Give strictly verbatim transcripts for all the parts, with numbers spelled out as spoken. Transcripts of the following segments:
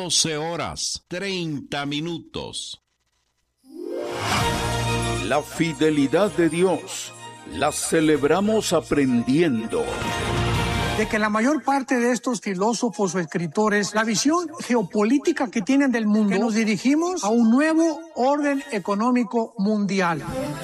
doce horas, treinta minutos. La fidelidad de Dios la celebramos aprendiendo. De que la mayor parte de estos filósofos o escritores, la visión geopolítica que tienen del mundo, que nos dirigimos a un nuevo orden económico mundial.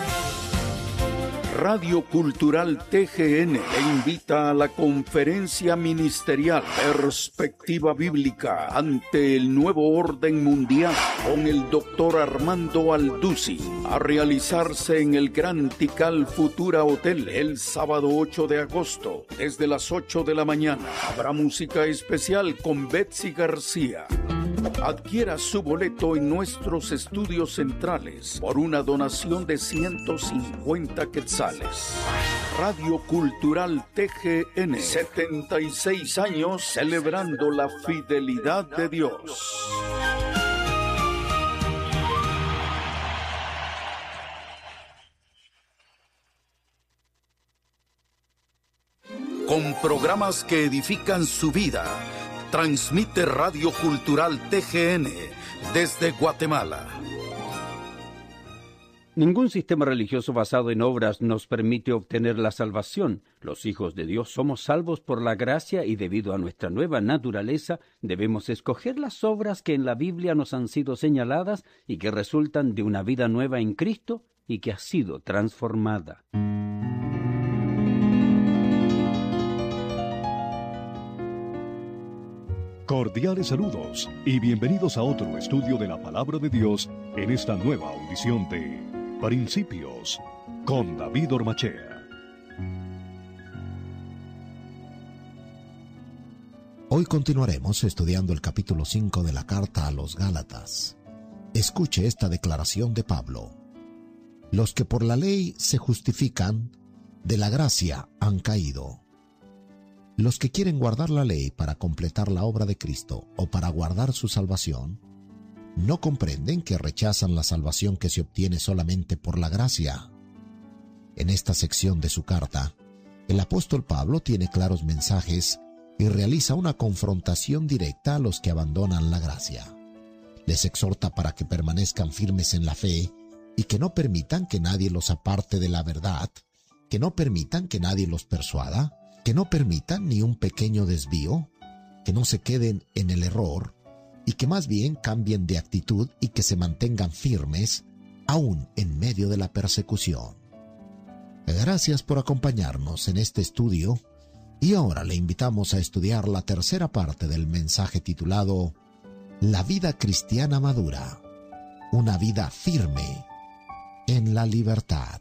Radio Cultural T G N le invita a la conferencia ministerial Perspectiva Bíblica ante el nuevo orden mundial con el doctor Armando Aldusi, a realizarse en el Gran Tikal Futura Hotel el sábado ocho de agosto desde las ocho de la mañana. Habrá música especial con Betsy García. Adquiera su boleto en nuestros estudios centrales por una donación de ciento cincuenta quetzales. Radio Cultural T G N, setenta y seis años celebrando la fidelidad de Dios. Con programas que edifican su vida, transmite Radio Cultural T G N desde Guatemala. Ningún sistema religioso basado en obras nos permite obtener la salvación. Los hijos de Dios somos salvos por la gracia y debido a nuestra nueva naturaleza debemos escoger las obras que en la Biblia nos han sido señaladas y que resultan de una vida nueva en Cristo y que ha sido transformada. Cordiales saludos y bienvenidos a otro estudio de la Palabra de Dios en esta nueva audición de Principios con David Ormachea. Hoy continuaremos estudiando el capítulo cinco de la carta a los Gálatas. Escuche esta declaración de Pablo. Los que por la ley se justifican, de la gracia han caído. Los que quieren guardar la ley para completar la obra de Cristo o para guardar su salvación, no comprenden que rechazan la salvación que se obtiene solamente por la gracia. En esta sección de su carta, el apóstol Pablo tiene claros mensajes y realiza una confrontación directa a los que abandonan la gracia. Les exhorta para que permanezcan firmes en la fe y que no permitan que nadie los aparte de la verdad, que no permitan que nadie los persuada, que no permitan ni un pequeño desvío, que no se queden en el error y que más bien cambien de actitud y que se mantengan firmes aún en medio de la persecución. Gracias por acompañarnos en este estudio y ahora le invitamos a estudiar la tercera parte del mensaje titulado La vida cristiana madura, una vida firme en la libertad.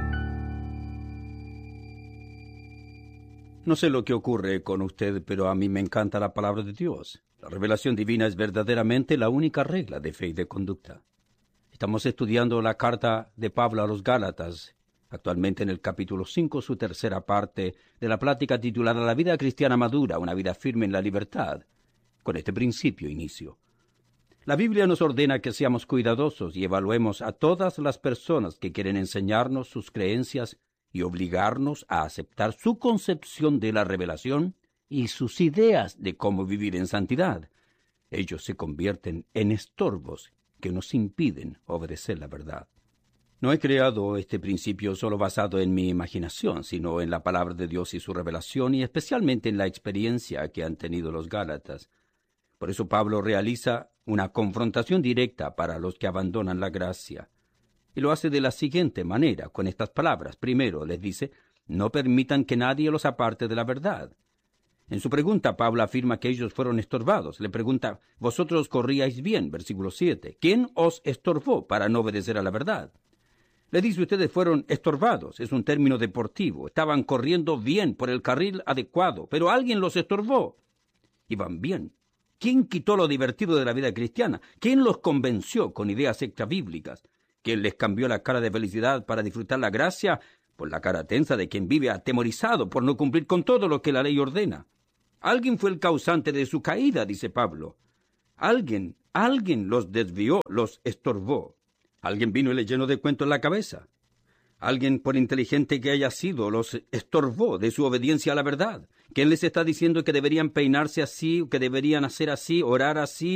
No sé lo que ocurre con usted, pero a mí me encanta la palabra de Dios. La revelación divina es verdaderamente la única regla de fe y de conducta. Estamos estudiando la carta de Pablo a los Gálatas, actualmente en el capítulo cinco, su tercera parte de la plática titulada La vida cristiana madura, una vida firme en la libertad. Con este principio inicio. La Biblia nos ordena que seamos cuidadosos y evaluemos a todas las personas que quieren enseñarnos sus creencias y obligarnos a aceptar su concepción de la revelación y sus ideas de cómo vivir en santidad. Ellos se convierten en estorbos que nos impiden obedecer la verdad. No he creado este principio solo basado en mi imaginación, sino en la palabra de Dios y su revelación, y especialmente en la experiencia que han tenido los Gálatas. Por eso Pablo realiza una confrontación directa para los que abandonan la gracia. Y lo hace de la siguiente manera, con estas palabras. Primero, les dice, no permitan que nadie los aparte de la verdad. En su pregunta, Pablo afirma que ellos fueron estorbados. Le pregunta, vosotros corríais bien, versículo siete. ¿Quién os estorbó para no obedecer a la verdad? Le dice, ustedes fueron estorbados. Es un término deportivo. Estaban corriendo bien por el carril adecuado, pero alguien los estorbó. Iban bien. ¿Quién quitó lo divertido de la vida cristiana? ¿Quién los convenció con ideas extrabíblicas? ¿Quién les cambió la cara de felicidad para disfrutar la gracia por la cara tensa de quien vive atemorizado por no cumplir con todo lo que la ley ordena? Alguien fue el causante de su caída, dice Pablo. Alguien, alguien los desvió, los estorbó. Alguien vino y les llenó de cuentos en la cabeza. Alguien, por inteligente que haya sido, los estorbó de su obediencia a la verdad. ¿Quién les está diciendo que deberían peinarse así, que deberían hacer así, orar así,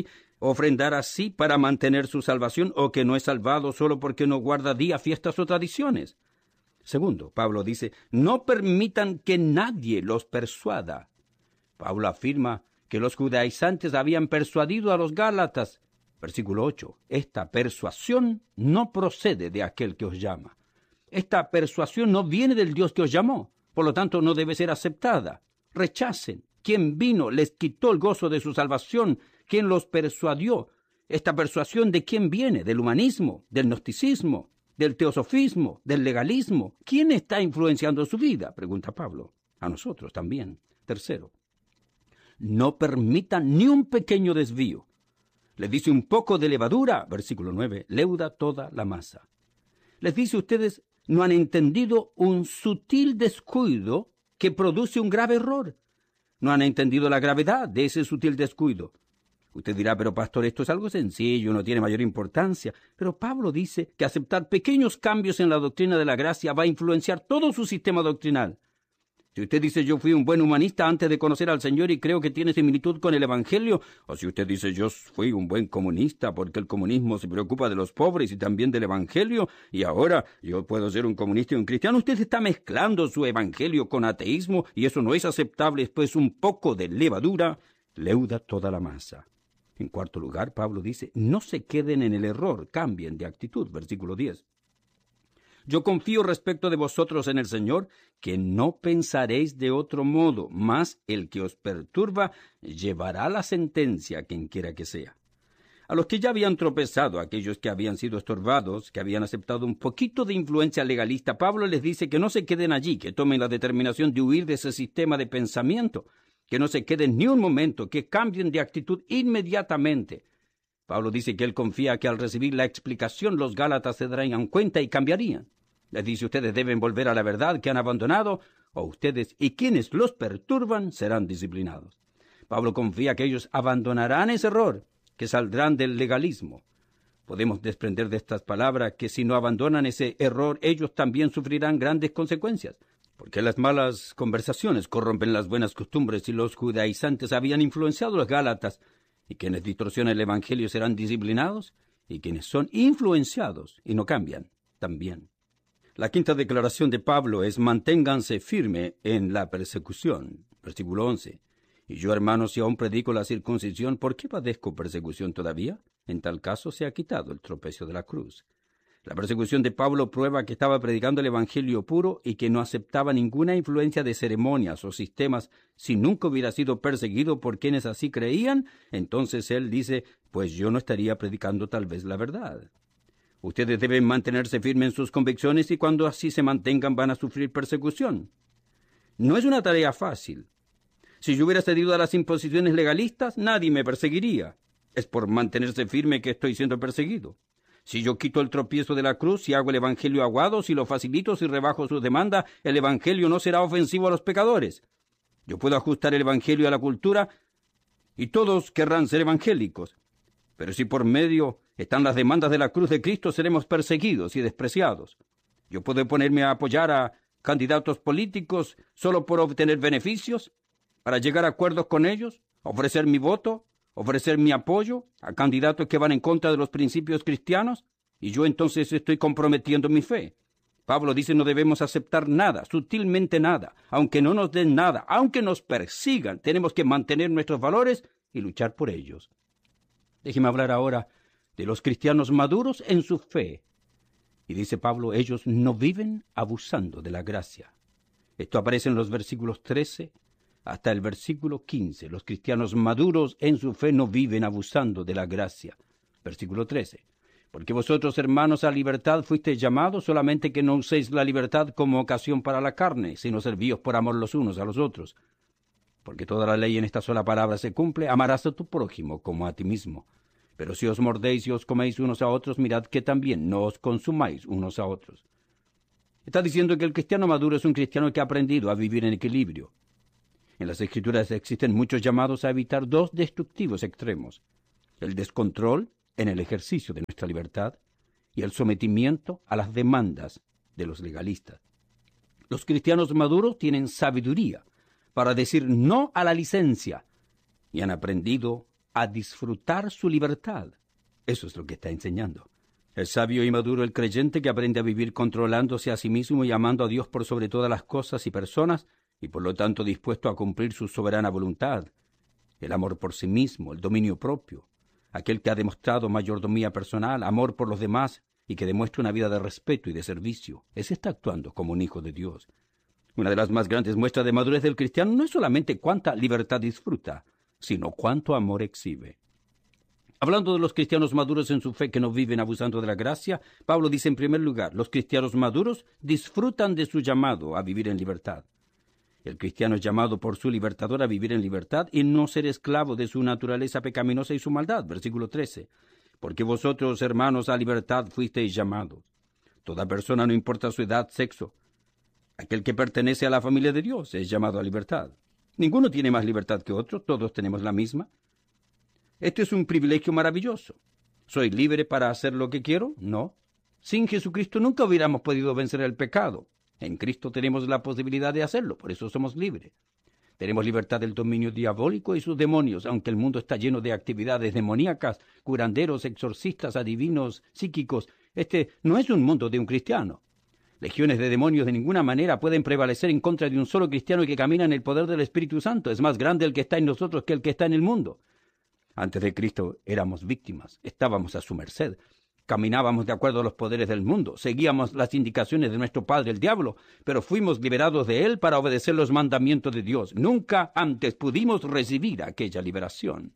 ofrendar así para mantener su salvación, o que no es salvado solo porque no guarda días, fiestas o tradiciones. Segundo, Pablo dice, no permitan que nadie los persuada. Pablo afirma que los judaizantes habían persuadido a los gálatas. Versículo ocho, esta persuasión no procede de aquel que os llama. Esta persuasión no viene del Dios que os llamó, por lo tanto no debe ser aceptada. Rechacen. Quien vino les quitó el gozo de su salvación. Quien los persuadió. Esta persuasión, ¿de quién viene? ¿Del humanismo? ¿Del gnosticismo? ¿Del teosofismo? ¿Del legalismo? ¿Quién está influenciando su vida? Pregunta Pablo. A nosotros también. Tercero, no permitan ni un pequeño desvío. Les dice un poco de levadura, versículo nueve, leuda toda la masa. Les dice, ustedes no han entendido un sutil descuido que produce un grave error. No han entendido la gravedad de ese sutil descuido. Usted dirá, pero pastor, esto es algo sencillo, no tiene mayor importancia. Pero Pablo dice que aceptar pequeños cambios en la doctrina de la gracia va a influenciar todo su sistema doctrinal. Si usted dice, yo fui un buen humanista antes de conocer al Señor y creo que tiene similitud con el Evangelio, o si usted dice, yo fui un buen comunista porque el comunismo se preocupa de los pobres y también del Evangelio, y ahora yo puedo ser un comunista y un cristiano, usted está mezclando su Evangelio con ateísmo y eso no es aceptable, pues un poco de levadura leuda toda la masa. En cuarto lugar, Pablo dice, no se queden en el error, cambien de actitud, versículo diez. Yo confío respecto de vosotros en el Señor, que no pensaréis de otro modo, mas el que os perturba llevará la sentencia, quien quiera que sea. A los que ya habían tropezado, a aquellos que habían sido estorbados, que habían aceptado un poquito de influencia legalista, Pablo les dice que no se queden allí, que tomen la determinación de huir de ese sistema de pensamiento, que no se queden ni un momento, que cambien de actitud inmediatamente. Pablo dice que él confía que al recibir la explicación los gálatas se darían cuenta y cambiarían. Les dice, ustedes deben volver a la verdad que han abandonado, o ustedes y quienes los perturban serán disciplinados. Pablo confía que ellos abandonarán ese error, que saldrán del legalismo. Podemos desprender de estas palabras que si no abandonan ese error, ellos también sufrirán grandes consecuencias, porque las malas conversaciones corrompen las buenas costumbres y los judaizantes habían influenciado a los gálatas, y quienes distorsionan el Evangelio serán disciplinados, y quienes son influenciados y no cambian, también. La quinta declaración de Pablo es manténganse firme en la persecución. Versículo once. Y yo, hermanos, si aún predico la circuncisión, ¿por qué padezco persecución todavía? En tal caso se ha quitado el tropecio de la cruz. La persecución de Pablo prueba que estaba predicando el Evangelio puro y que no aceptaba ninguna influencia de ceremonias o sistemas. Si nunca hubiera sido perseguido por quienes así creían, entonces él dice, pues yo no estaría predicando tal vez la verdad. Ustedes deben mantenerse firmes en sus convicciones y cuando así se mantengan van a sufrir persecución. No es una tarea fácil. Si yo hubiera cedido a las imposiciones legalistas, nadie me perseguiría. Es por mantenerse firme que estoy siendo perseguido. Si yo quito el tropiezo de la cruz, si hago el Evangelio aguado, si lo facilito, si rebajo sus demandas, el Evangelio no será ofensivo a los pecadores. Yo puedo ajustar el Evangelio a la cultura y todos querrán ser evangélicos. Pero si por medio están las demandas de la cruz de Cristo, seremos perseguidos y despreciados. Yo puedo ponerme a apoyar a candidatos políticos solo por obtener beneficios, para llegar a acuerdos con ellos, ofrecer mi voto, ofrecer mi apoyo a candidatos que van en contra de los principios cristianos, y yo entonces estoy comprometiendo mi fe. Pablo dice no debemos aceptar nada, sutilmente nada, aunque no nos den nada, aunque nos persigan, tenemos que mantener nuestros valores y luchar por ellos. Déjeme hablar ahora de los cristianos maduros en su fe. Y dice Pablo, ellos no viven abusando de la gracia. Esto aparece en los versículos trece hasta el versículo quince. Los cristianos maduros en su fe no viven abusando de la gracia. Versículo trece. Porque vosotros, hermanos, a libertad fuisteis llamados, solamente que no uséis la libertad como ocasión para la carne, sino servíos por amor los unos a los otros. Porque toda la ley en esta sola palabra se cumple, amarás a tu prójimo como a ti mismo. Pero si os mordéis y os coméis unos a otros, mirad que también no os consumáis unos a otros. Está diciendo que el cristiano maduro es un cristiano que ha aprendido a vivir en equilibrio. En las Escrituras existen muchos llamados a evitar dos destructivos extremos: el descontrol en el ejercicio de nuestra libertad y el sometimiento a las demandas de los legalistas. Los cristianos maduros tienen sabiduría para decir no a la licencia y han aprendido a disfrutar su libertad. Eso es lo que está enseñando. Es sabio y maduro el creyente que aprende a vivir controlándose a sí mismo y amando a Dios por sobre todas las cosas y personas, y por lo tanto dispuesto a cumplir su soberana voluntad. El amor por sí mismo, el dominio propio, aquel que ha demostrado mayordomía personal, amor por los demás, y que demuestra una vida de respeto y de servicio. Ese está actuando como un hijo de Dios. Una de las más grandes muestras de madurez del cristiano no es solamente cuánta libertad disfruta, sino cuánto amor exhibe. Hablando de los cristianos maduros en su fe que no viven abusando de la gracia, Pablo dice en primer lugar, los cristianos maduros disfrutan de su llamado a vivir en libertad. El cristiano es llamado por su libertador a vivir en libertad y no ser esclavo de su naturaleza pecaminosa y su maldad. Versículo trece. Porque vosotros, hermanos, a libertad fuisteis llamados. Toda persona, no importa su edad, sexo. Aquel que pertenece a la familia de Dios es llamado a libertad. Ninguno tiene más libertad que otro, todos tenemos la misma. Este es un privilegio maravilloso. ¿Soy libre para hacer lo que quiero? No. Sin Jesucristo nunca hubiéramos podido vencer el pecado. En Cristo tenemos la posibilidad de hacerlo, por eso somos libres. Tenemos libertad del dominio diabólico y sus demonios, aunque el mundo está lleno de actividades demoníacas, curanderos, exorcistas, adivinos, psíquicos. Este no es un mundo de un cristiano. Legiones de demonios de ninguna manera pueden prevalecer en contra de un solo cristiano que camina en el poder del Espíritu Santo. Es más grande el que está en nosotros que el que está en el mundo. Antes de Cristo éramos víctimas, estábamos a su merced. Caminábamos de acuerdo a los poderes del mundo, seguíamos las indicaciones de nuestro padre el diablo, pero fuimos liberados de él para obedecer los mandamientos de Dios. Nunca antes pudimos recibir aquella liberación.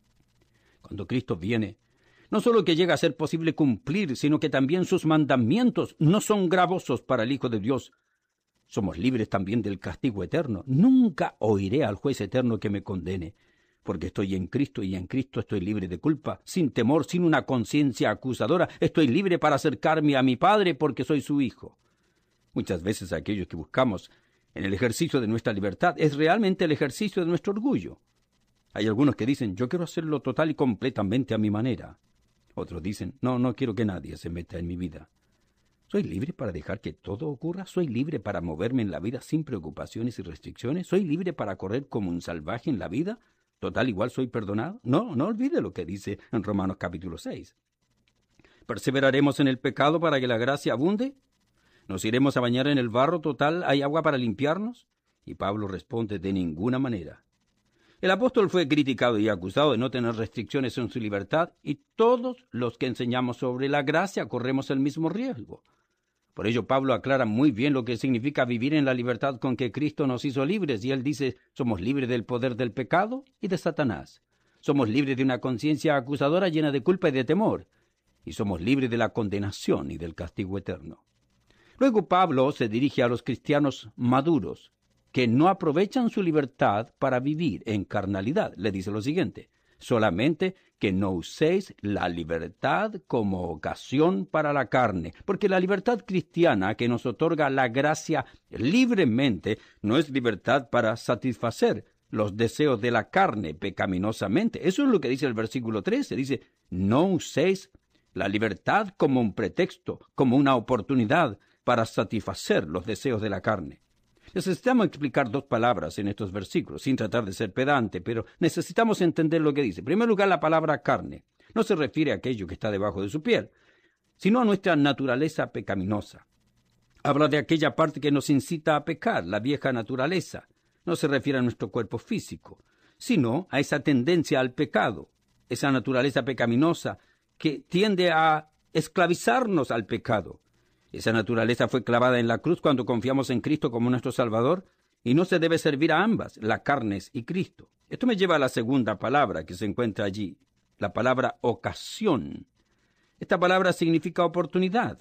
Cuando Cristo viene, no solo que llega a ser posible cumplir, sino que también sus mandamientos no son gravosos para el Hijo de Dios. Somos libres también del castigo eterno. Nunca oiré al juez eterno que me condene, porque estoy en Cristo y en Cristo estoy libre de culpa, sin temor, sin una conciencia acusadora. Estoy libre para acercarme a mi Padre porque soy su Hijo. Muchas veces aquellos que buscamos en el ejercicio de nuestra libertad es realmente el ejercicio de nuestro orgullo. Hay algunos que dicen, yo quiero hacerlo total y completamente a mi manera. Otros dicen, no, no quiero que nadie se meta en mi vida. ¿Soy libre para dejar que todo ocurra? ¿Soy libre para moverme en la vida sin preocupaciones y restricciones? ¿Soy libre para correr como un salvaje en la vida? Total, igual soy perdonado. No, no olvide lo que dice en Romanos capítulo seis. ¿Perseveraremos en el pecado para que la gracia abunde? ¿Nos iremos a bañar en el barro? Total, ¿hay agua para limpiarnos? Y Pablo responde, de ninguna manera. El apóstol fue criticado y acusado de no tener restricciones en su libertad, y todos los que enseñamos sobre la gracia corremos el mismo riesgo. Por ello Pablo aclara muy bien lo que significa vivir en la libertad con que Cristo nos hizo libres, y él dice, somos libres del poder del pecado y de Satanás. Somos libres de una conciencia acusadora llena de culpa y de temor, y somos libres de la condenación y del castigo eterno. Luego Pablo se dirige a los cristianos maduros, que no aprovechan su libertad para vivir en carnalidad. Le dice lo siguiente, solamente que no uséis la libertad como ocasión para la carne, porque la libertad cristiana que nos otorga la gracia libremente no es libertad para satisfacer los deseos de la carne pecaminosamente. Eso es lo que dice el versículo trece, dice, no uséis la libertad como un pretexto, como una oportunidad para satisfacer los deseos de la carne. Necesitamos explicar dos palabras en estos versículos, sin tratar de ser pedante, pero necesitamos entender lo que dice. En primer lugar, la palabra carne no se refiere a aquello que está debajo de su piel, sino a nuestra naturaleza pecaminosa. Habla de aquella parte que nos incita a pecar, la vieja naturaleza. No se refiere a nuestro cuerpo físico, sino a esa tendencia al pecado, esa naturaleza pecaminosa que tiende a esclavizarnos al pecado. Esa naturaleza fue clavada en la cruz cuando confiamos en Cristo como nuestro Salvador, y no se debe servir a ambas, la carne y Cristo. Esto me lleva a la segunda palabra que se encuentra allí, la palabra ocasión. Esta palabra significa oportunidad.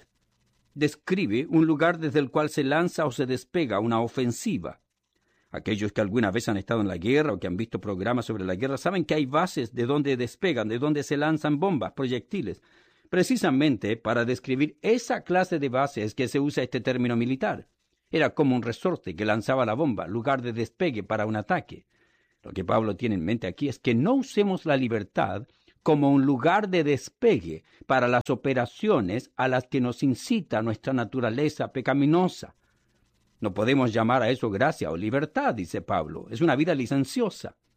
Describe un lugar desde el cual se lanza o se despega una ofensiva. Aquellos que alguna vez han estado en la guerra o que han visto programas sobre la guerra saben que hay bases de donde despegan, de donde se lanzan bombas, proyectiles. Precisamente para describir esa clase de base es que se usa este término militar. Era como un resorte que lanzaba la bomba, lugar de despegue para un ataque. Lo que Pablo tiene en mente aquí es que no usemos la libertad como un lugar de despegue para las operaciones a las que nos incita nuestra naturaleza pecaminosa. No podemos llamar a eso gracia o libertad, dice Pablo. Es una vida licenciosa.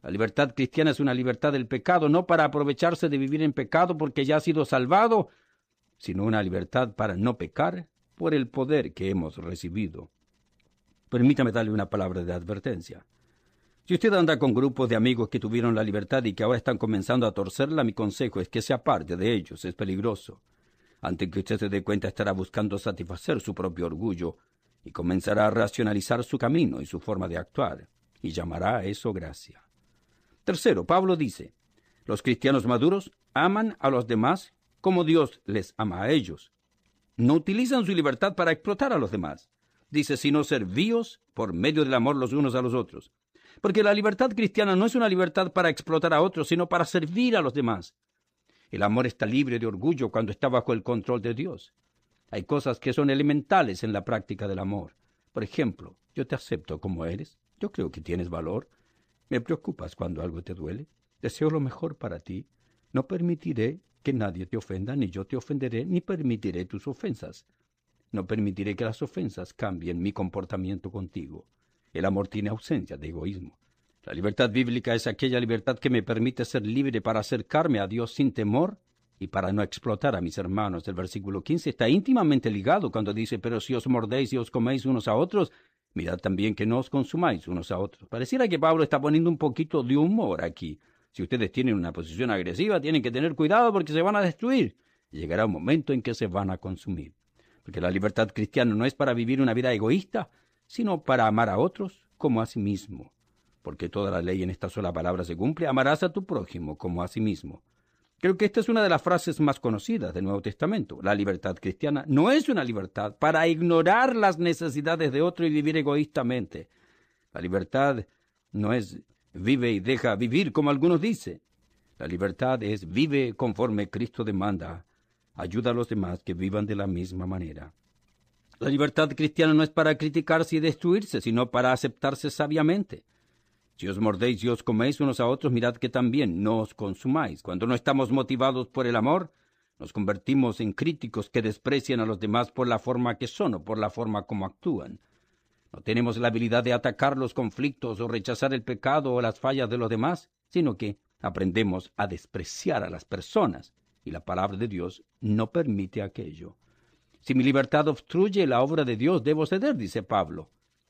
La libertad cristiana es una libertad del pecado, no para aprovecharse de vivir en pecado porque ya ha sido salvado, sino una libertad para no pecar por el poder que hemos recibido. Permítame darle una palabra de advertencia. Si usted anda con grupos de amigos que tuvieron la libertad y que ahora están comenzando a torcerla, mi consejo es que se aparte de ellos, es peligroso. Antes que usted se dé cuenta, estará buscando satisfacer su propio orgullo y comenzará a racionalizar su camino y su forma de actuar, y llamará a eso gracia. Tercero, Pablo dice, los cristianos maduros aman a los demás como Dios les ama a ellos. No utilizan su libertad para explotar a los demás. Dice, sino servíos por medio del amor los unos a los otros. Porque la libertad cristiana no es una libertad para explotar a otros, sino para servir a los demás. El amor está libre de orgullo cuando está bajo el control de Dios. Hay cosas que son elementales en la práctica del amor. Por ejemplo, yo te acepto como eres. Yo creo que tienes valor. Me preocupas cuando algo te duele. Deseo lo mejor para ti. No permitiré que nadie te ofenda, ni yo te ofenderé, ni permitiré tus ofensas. No permitiré que las ofensas cambien mi comportamiento contigo. El amor tiene ausencia de egoísmo. La libertad bíblica es aquella libertad que me permite ser libre para acercarme a Dios sin temor y para no explotar a mis hermanos. El versículo quince está íntimamente ligado cuando dice, pero si os mordéis y os coméis unos a otros, mirad también que no os consumáis unos a otros. Pareciera que Pablo está poniendo un poquito de humor aquí. Si ustedes tienen una posición agresiva, tienen que tener cuidado porque se van a destruir. Llegará un momento en que se van a consumir. Porque la libertad cristiana no es para vivir una vida egoísta, sino para amar a otros como a sí mismo. Porque toda la ley en esta sola palabra se cumple, amarás a tu prójimo como a sí mismo. Creo que esta es una de las frases más conocidas del Nuevo Testamento. La libertad cristiana no es una libertad para ignorar las necesidades de otro y vivir egoístamente. La libertad no es vive y deja vivir, como algunos dicen. La libertad es vive conforme Cristo demanda. Ayuda a los demás que vivan de la misma manera. La libertad cristiana no es para criticarse y destruirse, sino para aceptarse sabiamente. Si os mordéis y os coméis unos a otros, mirad que también no os consumáis. Cuando no estamos motivados por el amor, nos convertimos en críticos que desprecian a los demás por la forma que son o por la forma como actúan. No tenemos la habilidad de atacar los conflictos o rechazar el pecado o las fallas de los demás, sino que aprendemos a despreciar a las personas, y la palabra de Dios no permite aquello. Si mi libertad obstruye la obra de Dios, debo ceder, dice Pablo.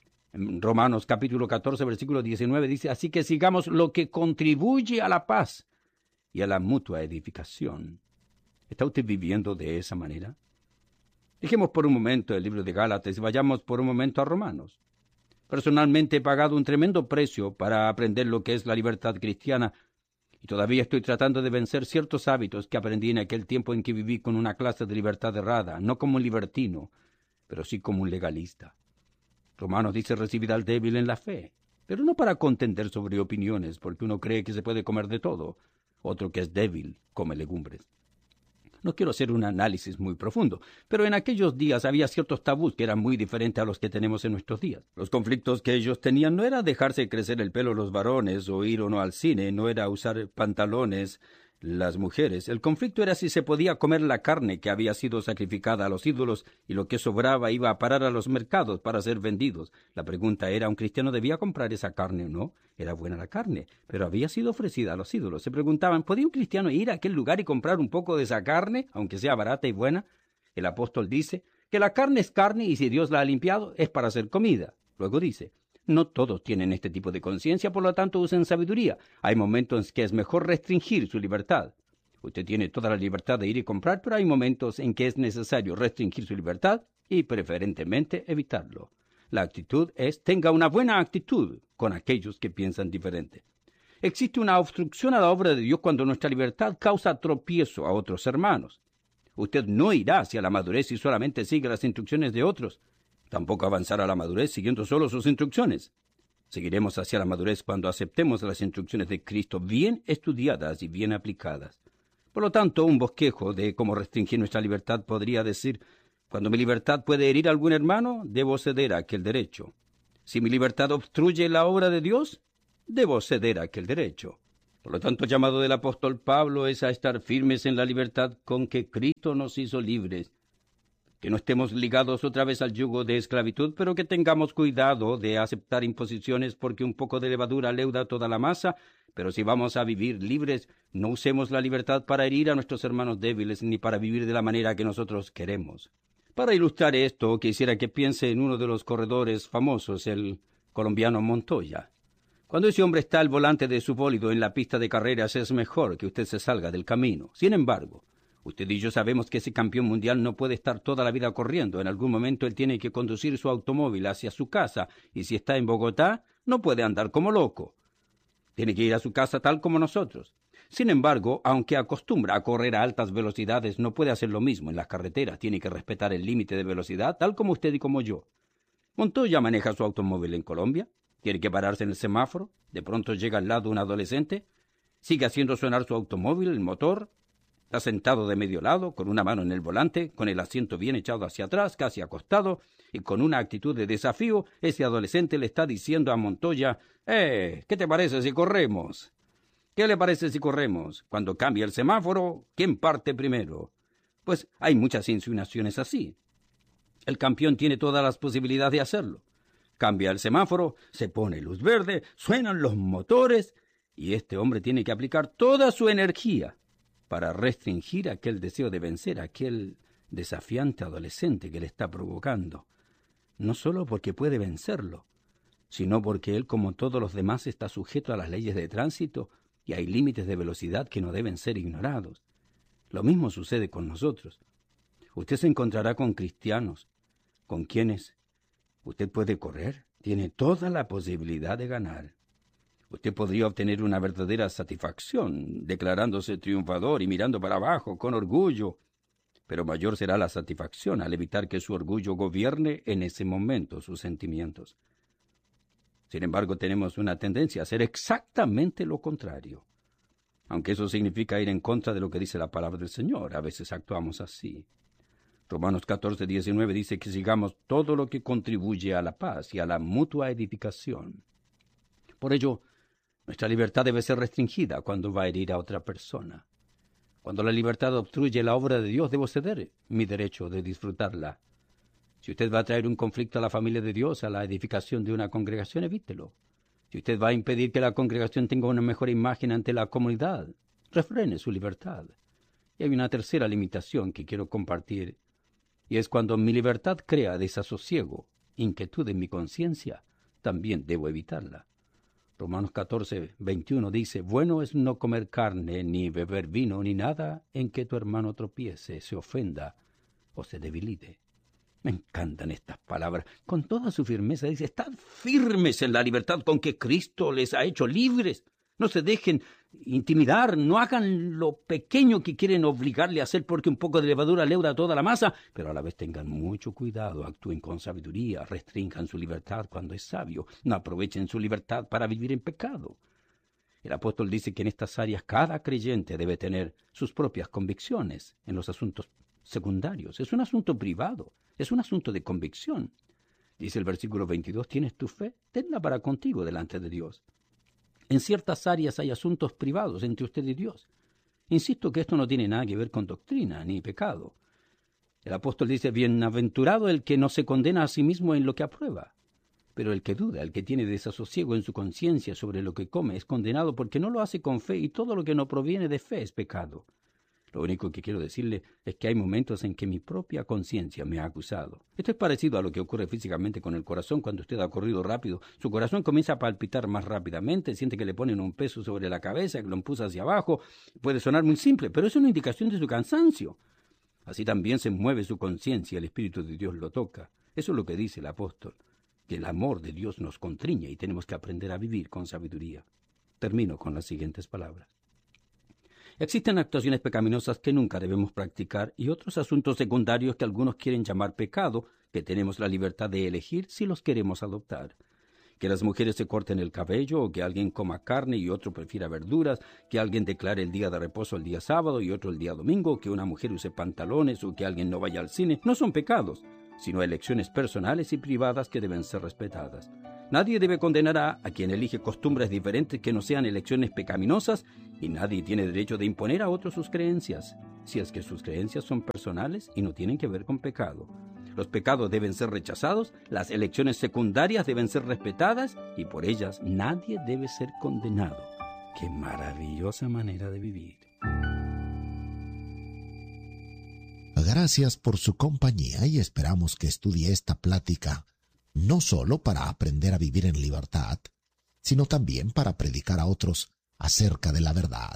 En Romanos capítulo catorce, versículo diecinueve dice, así que sigamos lo que contribuye a la paz y a la mutua edificación. ¿Está usted viviendo de esa manera? Dejemos por un momento el libro de Gálatas y vayamos por un momento a Romanos. Personalmente he pagado un tremendo precio para aprender lo que es la libertad cristiana y todavía estoy tratando de vencer ciertos hábitos que aprendí en aquel tiempo en que viví con una clase de libertad errada, no como un libertino, pero sí como un legalista. Romanos dice recibir al débil en la fe, pero no para contender sobre opiniones, porque uno cree que se puede comer de todo, otro que es débil come legumbres. No quiero hacer un análisis muy profundo, pero en aquellos días había ciertos tabús que eran muy diferentes a los que tenemos en nuestros días. Los conflictos que ellos tenían no era dejarse crecer el pelo los varones o ir o no al cine, no era usar pantalones las mujeres. El conflicto era si se podía comer la carne que había sido sacrificada a los ídolos y lo que sobraba iba a parar a los mercados para ser vendidos. La pregunta era, ¿un cristiano debía comprar esa carne o no? Era buena la carne, pero había sido ofrecida a los ídolos. Se preguntaban, ¿podía un cristiano ir a aquel lugar y comprar un poco de esa carne, aunque sea barata y buena? El apóstol dice que la carne es carne y si Dios la ha limpiado es para ser comida. Luego dice, no todos tienen este tipo de conciencia, por lo tanto usen sabiduría. Hay momentos en que es mejor restringir su libertad. Usted tiene toda la libertad de ir y comprar, pero hay momentos en que es necesario restringir su libertad y preferentemente evitarlo. La actitud es, tenga una buena actitud con aquellos que piensan diferente. Existe una obstrucción a la obra de Dios cuando nuestra libertad causa tropiezo a otros hermanos. Usted no irá hacia la madurez si solamente sigue las instrucciones de otros. Tampoco avanzará a la madurez siguiendo solo sus instrucciones. Seguiremos hacia la madurez cuando aceptemos las instrucciones de Cristo bien estudiadas y bien aplicadas. Por lo tanto, un bosquejo de cómo restringir nuestra libertad podría decir, cuando mi libertad puede herir a algún hermano, debo ceder a aquel derecho. Si mi libertad obstruye la obra de Dios, debo ceder a aquel derecho. Por lo tanto, el llamado del apóstol Pablo es a estar firmes en la libertad con que Cristo nos hizo libres. Que no estemos ligados otra vez al yugo de esclavitud, pero que tengamos cuidado de aceptar imposiciones porque un poco de levadura leuda toda la masa, Pero si vamos a vivir libres, no usemos la libertad para herir a nuestros hermanos débiles ni para vivir de la manera que nosotros queremos. Para ilustrar esto, quisiera que piense en uno de los corredores famosos, el colombiano Montoya. Cuando ese hombre está al volante de su bólido en la pista de carreras, es mejor que usted se salga del camino. Sin embargo, usted y yo sabemos que ese campeón mundial no puede estar toda la vida corriendo. En algún momento él tiene que conducir su automóvil hacia su casa, y si está en Bogotá, no puede andar como loco. Tiene que ir a su casa tal como nosotros. Sin embargo, aunque acostumbra a correr a altas velocidades, no puede hacer lo mismo en las carreteras. Tiene que respetar el límite de velocidad, tal como usted y como yo. Montoya maneja su automóvil en Colombia. Tiene que pararse en el semáforo. De pronto llega al lado un adolescente. Sigue haciendo sonar su automóvil, el motor. Está sentado de medio lado, con una mano en el volante, con el asiento bien echado hacia atrás, casi acostado, y con una actitud de desafío, ese adolescente le está diciendo a Montoya: «Eh, ¿qué te parece si corremos? ¿Qué le parece si corremos? Cuando cambia el semáforo, ¿quién parte primero?». Pues hay muchas insinuaciones así. El campeón tiene todas las posibilidades de hacerlo. Cambia el semáforo, se pone luz verde, suenan los motores, y este hombre tiene que aplicar toda su energía para restringir aquel deseo de vencer a aquel desafiante adolescente que le está provocando. No solo porque puede vencerlo, sino porque él, como todos los demás, está sujeto a las leyes de tránsito y hay límites de velocidad que no deben ser ignorados. Lo mismo sucede con nosotros. Usted se encontrará con cristianos, con quienes usted puede correr, tiene toda la posibilidad de ganar. Usted podría obtener una verdadera satisfacción, declarándose triunfador y mirando para abajo con orgullo, pero mayor será la satisfacción al evitar que su orgullo gobierne en ese momento sus sentimientos. Sin embargo, tenemos una tendencia a hacer exactamente lo contrario. Aunque eso significa ir en contra de lo que dice la palabra del Señor, a veces actuamos así. Romanos catorce, diecinueve dice que sigamos todo lo que contribuye a la paz y a la mutua edificación. Por ello, nuestra libertad debe ser restringida cuando va a herir a otra persona. Cuando la libertad obstruye la obra de Dios, debo ceder mi derecho de disfrutarla. Si usted va a traer un conflicto a la familia de Dios, a la edificación de una congregación, evítelo. Si usted va a impedir que la congregación tenga una mejor imagen ante la comunidad, refrene su libertad. Y hay una tercera limitación que quiero compartir, y es cuando mi libertad crea desasosiego, inquietud en mi conciencia, también debo evitarla. Romanos catorce, veintiuno dice: bueno es no comer carne, ni beber vino, ni nada en que tu hermano tropiece, se ofenda o se debilite. Me encantan estas palabras. Con toda su firmeza dice: estad firmes en la libertad con que Cristo les ha hecho libres. No se dejen intimidar, no hagan lo pequeño que quieren obligarle a hacer porque un poco de levadura leuda toda la masa, pero a la vez tengan mucho cuidado, actúen con sabiduría, restrinjan su libertad cuando es sabio, no aprovechen su libertad para vivir en pecado. El apóstol dice que en estas áreas cada creyente debe tener sus propias convicciones en los asuntos secundarios. Es un asunto privado, es un asunto de convicción. Dice el versículo veintidós: ¿tienes tu fe? Tenla para contigo delante de Dios. En ciertas áreas hay asuntos privados entre usted y Dios. Insisto que esto no tiene nada que ver con doctrina ni pecado. El apóstol dice: bienaventurado el que no se condena a sí mismo en lo que aprueba. Pero el que duda, el que tiene desasosiego en su conciencia sobre lo que come, es condenado porque no lo hace con fe, y todo lo que no proviene de fe es pecado. Lo único que quiero decirle es que hay momentos en que mi propia conciencia me ha acusado. Esto es parecido a lo que ocurre físicamente con el corazón cuando usted ha corrido rápido. Su corazón comienza a palpitar más rápidamente, siente que le ponen un peso sobre la cabeza, que lo empuja hacia abajo. Puede sonar muy simple, pero es una indicación de su cansancio. Así también se mueve su conciencia, el Espíritu de Dios lo toca. Eso es lo que dice el apóstol, que el amor de Dios nos contriñe y tenemos que aprender a vivir con sabiduría. Termino con las siguientes palabras. Existen actuaciones pecaminosas que nunca debemos practicar y otros asuntos secundarios que algunos quieren llamar pecado, que tenemos la libertad de elegir si los queremos adoptar. Que las mujeres se corten el cabello, o que alguien coma carne y otro prefiera verduras, que alguien declare el día de reposo el día sábado y otro el día domingo, que una mujer use pantalones o que alguien no vaya al cine, no son pecados, sino elecciones personales y privadas que deben ser respetadas. Nadie debe condenar a, a quien elige costumbres diferentes que no sean elecciones pecaminosas, y nadie tiene derecho de imponer a otros sus creencias, si es que sus creencias son personales y no tienen que ver con pecado. Los pecados deben ser rechazados, las elecciones secundarias deben ser respetadas, y por ellas nadie debe ser condenado. Qué maravillosa manera de vivir. Gracias por su compañía y esperamos que estudie esta plática no solo para aprender a vivir en libertad, sino también para predicar a otros acerca de la verdad.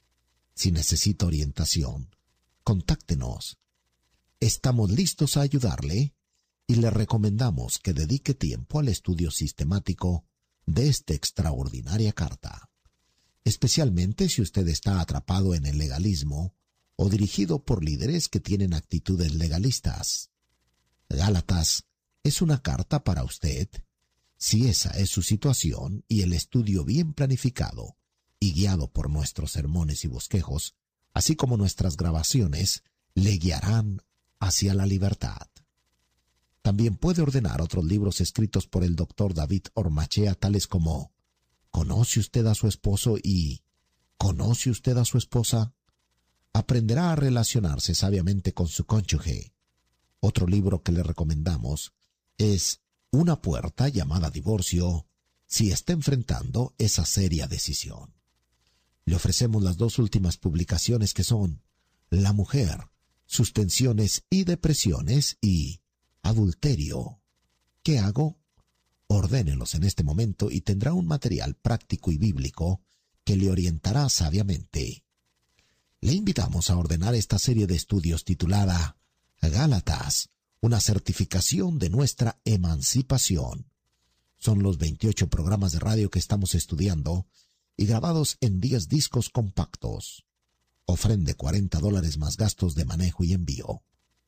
Si necesita orientación, contáctenos. Estamos listos a ayudarle y le recomendamos que dedique tiempo al estudio sistemático de esta extraordinaria carta, especialmente si usted está atrapado en el legalismo o dirigido por líderes que tienen actitudes legalistas. Gálatas es una carta para usted, si esa es su situación y el estudio bien planificado y guiado por nuestros sermones y bosquejos, así como nuestras grabaciones, le guiarán hacia la libertad. También puede ordenar otros libros escritos por el doctor David Ormachea, tales como ¿Conoce usted a su esposo? Y ¿Conoce usted a su esposa? Aprenderá a relacionarse sabiamente con su cónyuge. Otro libro que le recomendamos es Una puerta llamada divorcio, si está enfrentando esa seria decisión. Le ofrecemos las dos últimas publicaciones que son La mujer, sus tensiones y depresiones y Adulterio. ¿Qué hago? Ordénelos en este momento y tendrá un material práctico y bíblico que le orientará sabiamente. Le invitamos a ordenar esta serie de estudios titulada Gálatas, una certificación de nuestra emancipación. Son los veintiocho programas de radio que estamos estudiando y grabados en diez discos compactos. Ofrende cuarenta dólares más gastos de manejo y envío.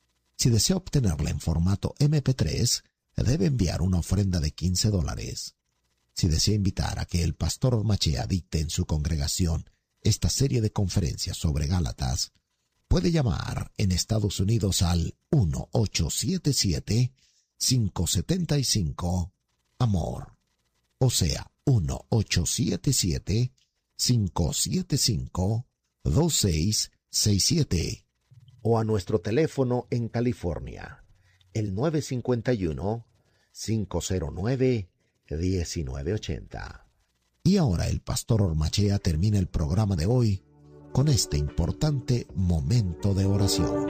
Si desea obtenerla en formato eme pe tres, debe enviar una ofrenda de quince dólares. Si desea invitar a que el pastor Ormachea dicte en su congregación esta serie de conferencias sobre Gálatas, puede llamar en Estados Unidos al uno ocho siete siete, cinco siete cinco, amor. O sea, uno ocho siete siete, cinco siete cinco, dos seis seis siete. O a nuestro teléfono en California, el nueve cinco uno, cinco cero nueve, uno nueve ocho cero. Y ahora el pastor Ormachea termina el programa de hoy con este importante momento de oración.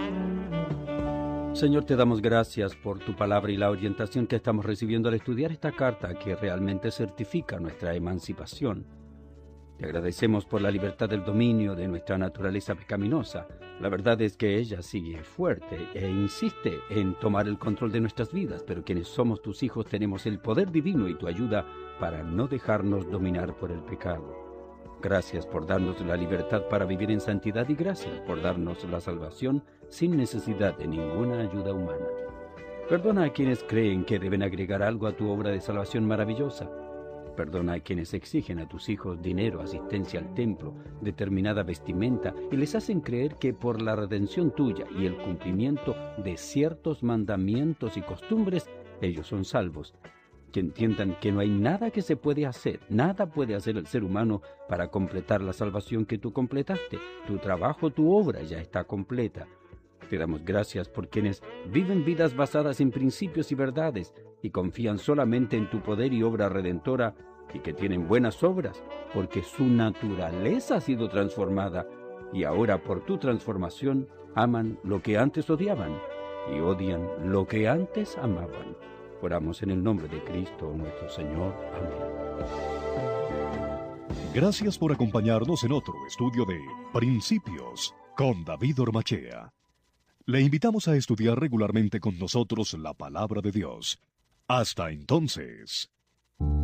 Señor, te damos gracias por tu palabra y la orientación que estamos recibiendo al estudiar esta carta que realmente certifica nuestra emancipación. Te agradecemos por la libertad del dominio de nuestra naturaleza pecaminosa. La verdad es que ella sigue fuerte e insiste en tomar el control de nuestras vidas, pero quienes somos tus hijos tenemos el poder divino y tu ayuda para no dejarnos dominar por el pecado. Gracias por darnos la libertad para vivir en santidad y gracias por darnos la salvación sin necesidad de ninguna ayuda humana. Perdona a quienes creen que deben agregar algo a tu obra de salvación maravillosa. Perdona a quienes exigen a tus hijos dinero, asistencia al templo, determinada vestimenta y les hacen creer que por la redención tuya y el cumplimiento de ciertos mandamientos y costumbres, ellos son salvos. Que entiendan que no hay nada que se puede hacer, nada puede hacer el ser humano para completar la salvación que tú completaste. Tu trabajo, tu obra ya está completa. Te damos gracias por quienes viven vidas basadas en principios y verdades y confían solamente en tu poder y obra redentora y que tienen buenas obras porque su naturaleza ha sido transformada y ahora por tu transformación aman lo que antes odiaban y odian lo que antes amaban. Oramos en el nombre de Cristo nuestro Señor. Amén. Gracias por acompañarnos en otro estudio de Principios con David Ormachea. Le invitamos a estudiar regularmente con nosotros la palabra de Dios. Hasta entonces.